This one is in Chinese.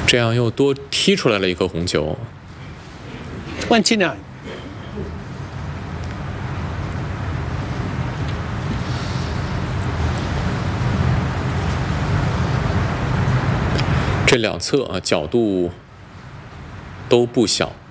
这样又多踢出来了一颗红球。 29. 这两侧啊角度都不小。